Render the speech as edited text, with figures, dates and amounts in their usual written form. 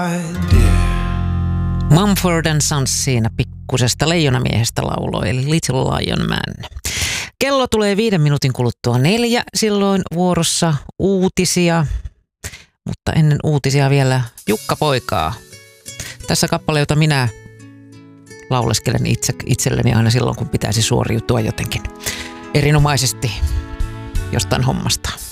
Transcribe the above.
Mumford & Sons siinä pikkusesta leijonamiehestä lauloi, eli Little Lion Man. Kello tulee 5 minuutin kuluttua 4, silloin vuorossa uutisia, mutta ennen uutisia vielä Jukka Poikaa. Tässä kappale, jota minä lauleskelen itselleni aina silloin, kun pitäisi suoriutua jotenkin erinomaisesti jostain hommasta.